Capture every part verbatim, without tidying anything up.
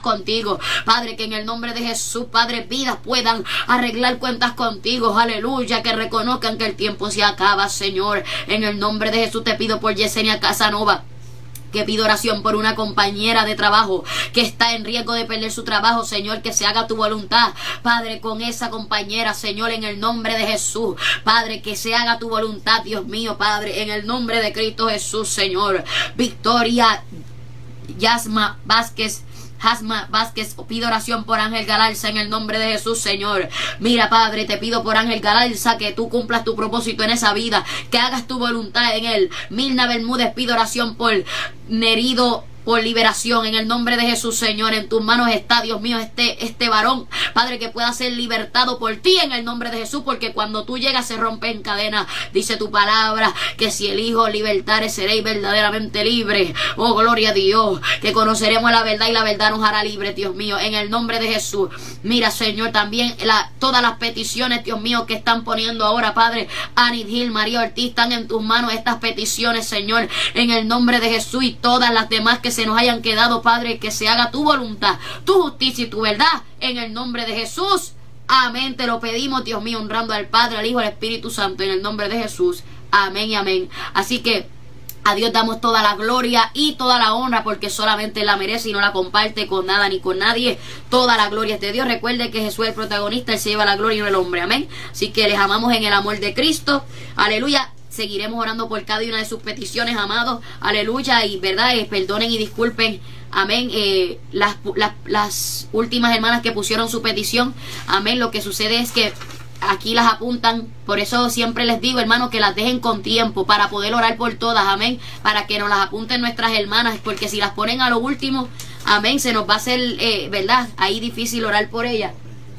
contigo. Padre, que en el nombre de Jesús, Padre, vidas puedan arreglar cuentas contigo. Aleluya, que reconozcan que el tiempo se acaba, Señor. En el nombre de Jesús te pido por Yesenia Casanova, que pido oración por una compañera de trabajo que está en riesgo de perder su trabajo, Señor, que se haga tu voluntad, Padre, con esa compañera, Señor, en el nombre de Jesús, Padre, que se haga tu voluntad, Dios mío, Padre, en el nombre de Cristo Jesús, Señor. Victoria Yasma Vázquez, Jasma Vázquez, pido oración por Ángel Galarza en el nombre de Jesús, Señor. Mira, Padre, te pido por Ángel Galarza que tú cumplas tu propósito en esa vida, que hagas tu voluntad en él. Milna Bermúdez, pido oración por Nerido, por liberación en el nombre de Jesús, Señor. En tus manos está, Dios mío, este, este varón, Padre, que pueda ser libertado por ti en el nombre de Jesús, porque cuando tú llegas se rompen cadenas. Dice tu palabra que si el Hijo libertare seréis verdaderamente libres. Oh, gloria a Dios, que conoceremos la verdad y la verdad nos hará libres, Dios mío, en el nombre de Jesús. Mira, Señor, también la, todas las peticiones, Dios mío, que están poniendo ahora, Padre, Anit Gil, María Ortiz, están en tus manos estas peticiones, Señor, en el nombre de Jesús, y todas las demás que se nos hayan quedado, Padre, que se haga tu voluntad, tu justicia y tu verdad, en el nombre de Jesús. Amén, te lo pedimos, Dios mío, honrando al Padre, al Hijo, al Espíritu Santo, en el nombre de Jesús. Amén y amén. Así que a Dios damos toda la gloria y toda la honra, porque solamente la merece y no la comparte con nada ni con nadie. Toda la gloria es de Dios. Recuerde que Jesús es el protagonista, Él se lleva la gloria y no el hombre. Amén. Así que les amamos en el amor de Cristo. Aleluya. Seguiremos orando por cada una de sus peticiones, amados. Aleluya. Y verdad, eh, perdonen y disculpen. Amén. Eh, las, las, las últimas hermanas que pusieron su petición. Amén. Lo que sucede es que aquí las apuntan. Por eso siempre les digo, hermanos, que las dejen con tiempo para poder orar por todas. Amén. Para que nos las apunten nuestras hermanas. Porque si las ponen a lo último, amén, se nos va a hacer, eh, verdad, ahí difícil orar por ellas.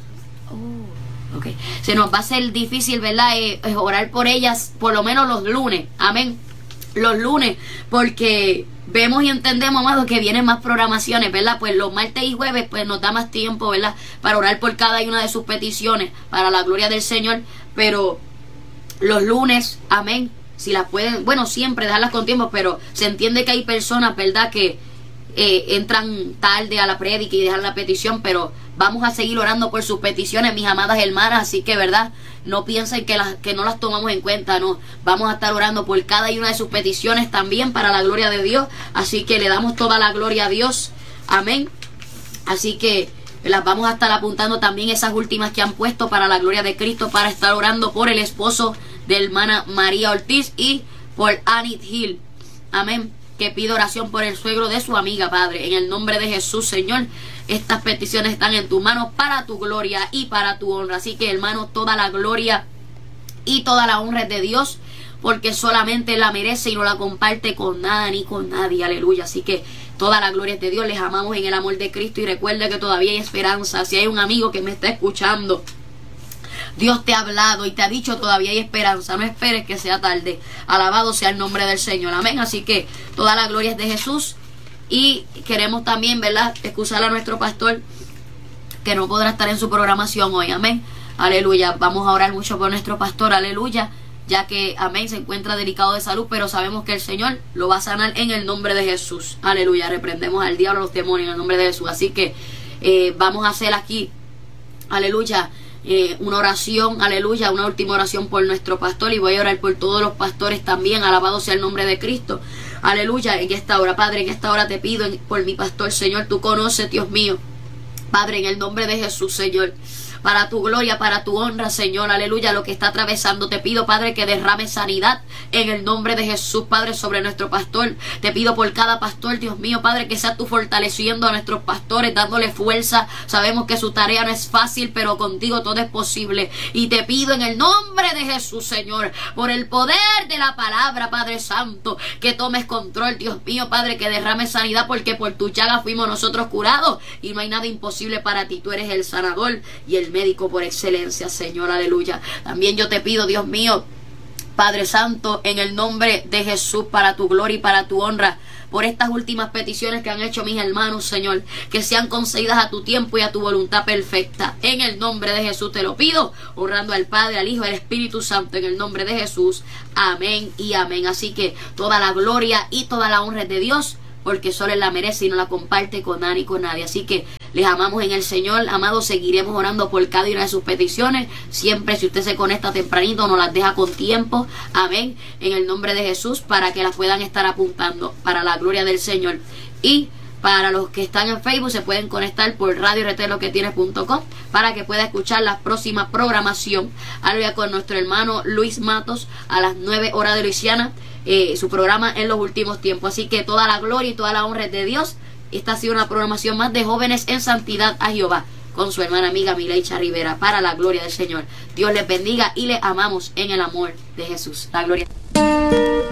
Okay. Se nos va a ser difícil, ¿verdad? Eh, eh, orar por ellas por lo menos los lunes. Amén. Los lunes, porque vemos y entendemos, amados, que vienen más programaciones, ¿verdad? Pues los martes y jueves pues nos da más tiempo, ¿verdad? Para orar por cada una de sus peticiones, para la gloria del Señor. Pero los lunes, amén, si las pueden, bueno, siempre dejarlas con tiempo, pero se entiende que hay personas, ¿verdad?, que eh, entran tarde a la prédica y dejan la petición, pero vamos a seguir orando por sus peticiones, mis amadas hermanas. Así que, verdad, no piensen que, las, que no las tomamos en cuenta, no. Vamos a estar orando por cada una de sus peticiones también para la gloria de Dios. Así que le damos toda la gloria a Dios. Amén. Así que las vamos a estar apuntando también, esas últimas que han puesto, para la gloria de Cristo, para estar orando por el esposo de hermana María Ortiz y por Anit Gil. Amén. Que pido oración por el suegro de su amiga, Padre. En el nombre de Jesús, Señor, estas peticiones están en tus manos para tu gloria y para tu honra. Así que, hermanos, toda la gloria y toda la honra es de Dios, porque solamente la merece y no la comparte con nada ni con nadie. Aleluya. Así que toda la gloria es de Dios. Les amamos en el amor de Cristo, y recuerde que todavía hay esperanza. Si hay un amigo que me está escuchando, Dios te ha hablado y te ha dicho, todavía hay esperanza. No esperes que sea tarde. Alabado sea el nombre del Señor. Amén. Así que toda la gloria es de Jesús. Y queremos también, ¿verdad?, excusar a nuestro pastor, que no podrá estar en su programación hoy. Amén. Aleluya. Vamos a orar mucho por nuestro pastor. Aleluya. Ya que, amén, se encuentra delicado de salud, pero sabemos que el Señor lo va a sanar en el nombre de Jesús. Aleluya. Reprendemos al diablo, a los demonios, en el nombre de Jesús. Así que eh, vamos a hacer aquí, aleluya, Eh, una oración, aleluya, una última oración por nuestro pastor, y voy a orar por todos los pastores también. Alabado sea el nombre de Cristo. Aleluya. En esta hora, Padre, en esta hora te pido por mi pastor, Señor. Tú conoces, Dios mío, Padre, en el nombre de Jesús, Señor, para tu gloria, para tu honra, Señor, aleluya, lo que está atravesando. Te pido, Padre, que derrame sanidad en el nombre de Jesús, Padre, sobre nuestro pastor. Te pido por cada pastor, Dios mío, Padre, que seas tú fortaleciendo a nuestros pastores, dándole fuerza. Sabemos que su tarea no es fácil, pero contigo todo es posible. Y te pido en el nombre de Jesús, Señor, por el poder de la palabra, Padre Santo, que tomes control, Dios mío, Padre, que derrame sanidad, porque por tu llaga fuimos nosotros curados, y no hay nada imposible para ti. Tú eres el sanador y el médico por excelencia, Señor, aleluya. También yo te pido, Dios mío, Padre Santo, en el nombre de Jesús, para tu gloria y para tu honra, por estas últimas peticiones que han hecho mis hermanos, Señor, que sean concedidas a tu tiempo y a tu voluntad perfecta. En el nombre de Jesús te lo pido, honrando al Padre, al Hijo y al Espíritu Santo, en el nombre de Jesús. Amén y amén. Así que toda la gloria y toda la honra es de Dios, porque solo Él la merece y no la comparte con nadie ni con nadie. Así que Les amamos en el Señor. Amados, seguiremos orando por cada una de sus peticiones. Siempre, si usted se conecta tempranito, nos las deja con tiempo. Amén. En el nombre de Jesús, para que las puedan estar apuntando para la gloria del Señor. Y para los que están en Facebook, se pueden conectar por radio r t lo que tienes punto com para que pueda escuchar la próxima programación. Aleluya, con nuestro hermano Luis Matos a las nueve horas de Luisiana. Eh, su programa en los últimos tiempos. Así que toda la gloria y toda la honra es de Dios. Esta ha sido una programación más de Jóvenes en Santidad a Jehová, con su hermana amiga Mileicha Rivera, para la gloria del Señor. Dios les bendiga y les amamos en el amor de Jesús. La gloria.